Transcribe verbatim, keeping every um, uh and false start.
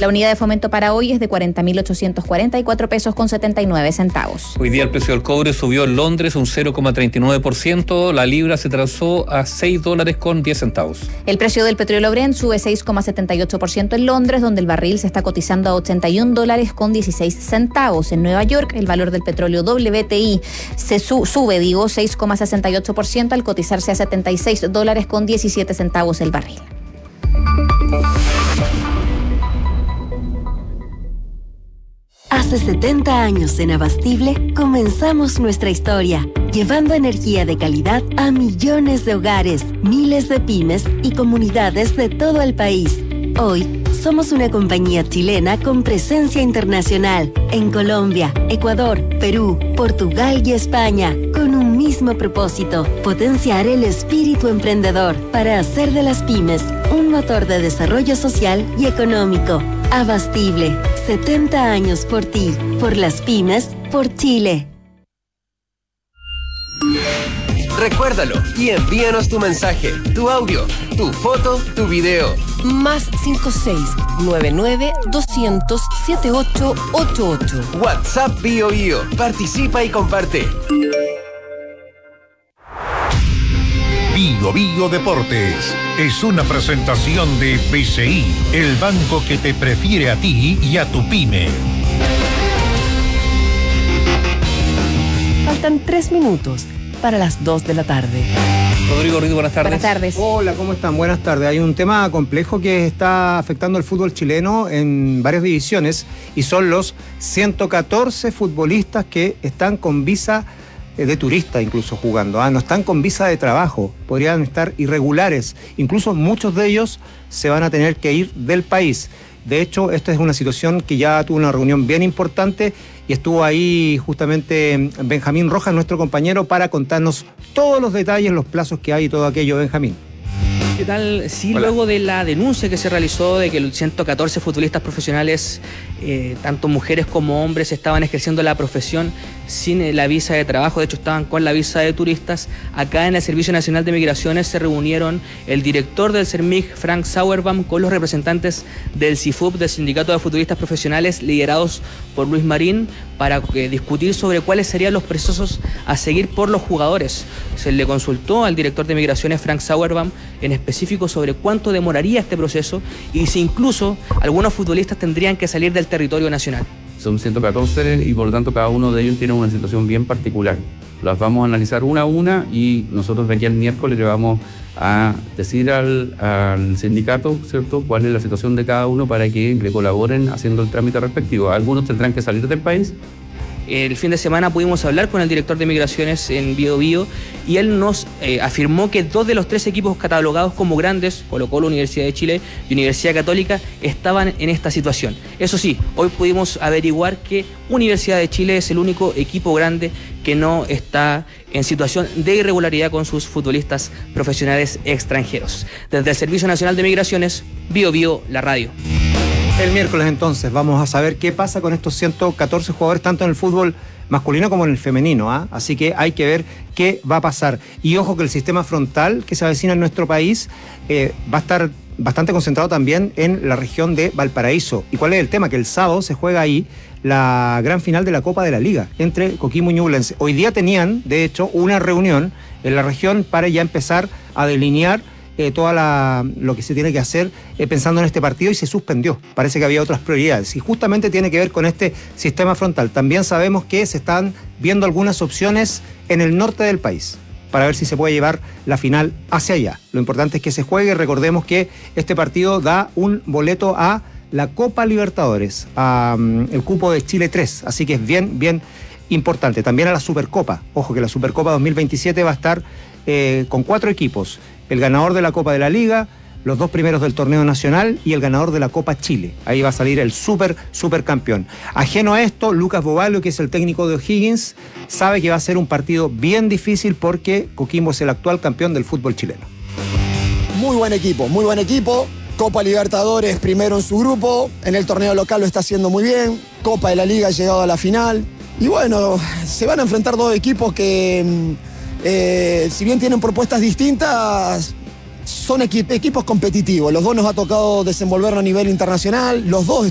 La unidad de fomento para hoy es de cuarenta mil ochocientos cuarenta y cuatro pesos con setenta y nueve centavos. Hoy día el precio del cobre subió en Londres un cero coma treinta y nueve por ciento, la libra se transó a seis dólares con diez centavos. El precio del petróleo Brent sube seis coma setenta y ocho por ciento en Londres, donde el barril se está cotizando a ochenta y un dólares con dieciséis centavos. En Nueva York, el valor del petróleo W T I se su, sube, digo, seis coma sesenta y ocho por ciento al cotizarse a setenta y seis dólares con diecisiete centavos el barril. Hace setenta años en Abastible comenzamos nuestra historia, llevando energía de calidad a millones de hogares, miles de pymes y comunidades de todo el país. Hoy somos una compañía chilena con presencia internacional en Colombia, Ecuador, Perú, Portugal y España, con un mismo propósito: potenciar el espíritu emprendedor para hacer de las pymes un motor de desarrollo social y económico. Abastible, setenta años por ti, por las pymes, por Chile. Recuérdalo y envíanos tu mensaje, tu audio, tu foto, tu video. Más cinco seis nueve nueve dos cero cero siete ocho ocho ocho. WhatsApp Bio Bio. Participa y comparte. Bio Bio Deportes es una presentación de B C I, el banco que te prefiere a ti y a tu pyme. Faltan tres minutos para las dos de la tarde. Rodrigo Ruiz, buenas tardes. Buenas tardes. Hola, ¿cómo están? Buenas tardes. Hay un tema complejo que está afectando al fútbol chileno en varias divisiones y son los ciento catorce futbolistas que están con visa de turista incluso jugando, ¿ah? No están con visa de trabajo, podrían estar irregulares, incluso muchos de ellos se van a tener que ir del país. De hecho, esta es una situación que ya tuvo una reunión bien importante y estuvo ahí justamente Benjamín Rojas, nuestro compañero, para contarnos todos los detalles, los plazos que hay y todo aquello. Benjamín. ¿Qué tal? Sí, Hola. Luego de la denuncia que se realizó de que los ciento catorce futbolistas profesionales, eh, tanto mujeres como hombres, estaban ejerciendo la profesión sin la visa de trabajo, de hecho estaban con la visa de turistas, acá en el Servicio Nacional de Migraciones se reunieron el director del CERMIG, Frank Sauerbaum, con los representantes del C I F U P, del Sindicato de Futbolistas Profesionales, liderados por Luis Marín, para eh, discutir sobre cuáles serían los procesos a seguir por los jugadores. Se le consultó al director de Migraciones, Frank Sauerbaum, en específico sobre cuánto demoraría este proceso y si incluso algunos futbolistas tendrían que salir del territorio nacional. Son ciento catorce y por lo tanto cada uno de ellos tiene una situación bien particular. Las vamos a analizar una a una y nosotros de aquí al miércoles le vamos a decir al, al sindicato, ¿cierto?, cuál es la situación de cada uno para que le colaboren haciendo el trámite respectivo. Algunos tendrán que salir del país. El fin de semana pudimos hablar con el director de Migraciones en Bio Bio y él nos eh, afirmó que dos de los tres equipos catalogados como grandes, Colo-Colo, Universidad de Chile y Universidad Católica, estaban en esta situación. Eso sí, hoy pudimos averiguar que Universidad de Chile es el único equipo grande que no está en situación de irregularidad con sus futbolistas profesionales extranjeros. Desde el Servicio Nacional de Migraciones, Bio Bio, la radio. El miércoles entonces vamos a saber qué pasa con estos ciento catorce jugadores, tanto en el fútbol masculino como en el femenino, ¿ah? Así que hay que ver qué va a pasar. Y ojo que el sistema frontal que se avecina en nuestro país eh, va a estar bastante concentrado también en la región de Valparaíso. ¿Y cuál es el tema? Que el sábado se juega ahí la gran final de la Copa de la Liga entre Coquimbo y Ñublense. Hoy día tenían, de hecho, una reunión en la región para ya empezar a delinear Eh, todo lo que se tiene que hacer eh, pensando en este partido y se suspendió. Parece que había otras prioridades y justamente tiene que ver con este sistema frontal. También sabemos que se están viendo algunas opciones en el norte del país para ver si se puede llevar la final hacia allá. Lo importante es que se juegue. Recordemos que este partido da un boleto a la Copa Libertadores, a um, el cupo de Chile tres, así que es bien, bien importante. También a la Supercopa. Ojo que la Supercopa dos mil veintisiete va a estar eh, con cuatro equipos. El ganador de la Copa de la Liga, los dos primeros del torneo nacional y el ganador de la Copa Chile. Ahí va a salir el super, super campeón. Ajeno a esto, Lucas Bovalio, que es el técnico de O'Higgins, sabe que va a ser un partido bien difícil porque Coquimbo es el actual campeón del fútbol chileno. Muy buen equipo, muy buen equipo. Copa Libertadores primero en su grupo, en el torneo local lo está haciendo muy bien. Copa de la Liga ha llegado a la final. Y bueno, se van a enfrentar dos equipos que... Eh, si bien tienen propuestas distintas, son equi- equipos competitivos. Los dos nos ha tocado desenvolvernos a nivel internacional. Los dos